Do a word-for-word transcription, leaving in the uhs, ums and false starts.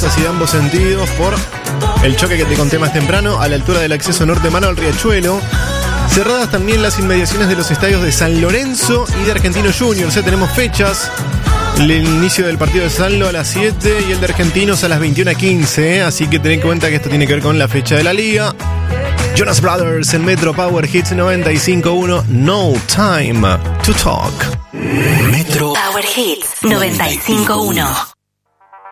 plazas y de ambos sentidos por el choque que te conté más temprano a la altura del acceso norte mano al Riachuelo. Cerradas también las inmediaciones de los estadios de San Lorenzo y de Argentinos Juniors. ¿eh? Tenemos fechas. El inicio del partido de Sanlo a las siete y el de Argentinos a las veintiuna quince. ¿eh? Así que ten en cuenta que esto tiene que ver con la fecha de la liga. Jonas Brothers en Metro Power Hits noventa y cinco punto uno. No Time to Talk. Metro Power Hits noventa y cinco punto uno.